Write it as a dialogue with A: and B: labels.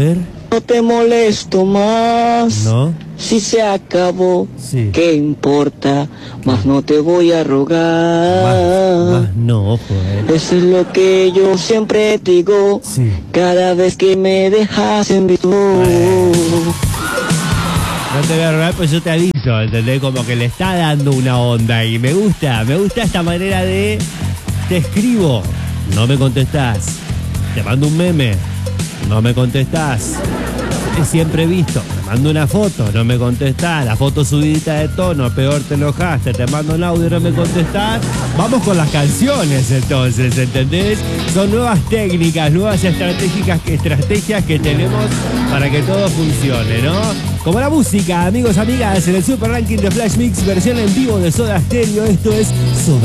A: ver.
B: No te molesto más.
A: ¿No?
B: Si se acabó,
A: Sí.
B: ¿qué importa? Más no te voy a rogar.
A: Más no, ojo,
B: Eso es lo que yo siempre digo.
A: Sí.
B: Cada vez que me dejas en visto.
A: No te voy a rogar, pues yo te aviso, ¿entendés? Como que le está dando una onda y me gusta esta manera de... Te escribo, no me contestás. Te mando un meme, no me contestás. Te siempre visto, te mando una foto, no me contestás. La foto subidita de tono, peor te enojaste. Te mando un audio, no me contestás. Vamos con las canciones entonces, ¿entendés? Son nuevas técnicas, nuevas estrategias que tenemos para que todo funcione, ¿no? Como la música, amigos, amigas, en el Super Ranking de Flash Mix, versión en vivo de Soda Stereo. Esto es Soda